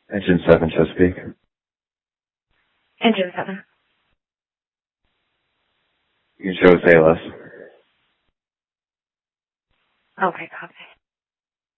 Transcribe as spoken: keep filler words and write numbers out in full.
Engine seven, Chesapeake. Engine seven. You can show us A L S. Okay, copy.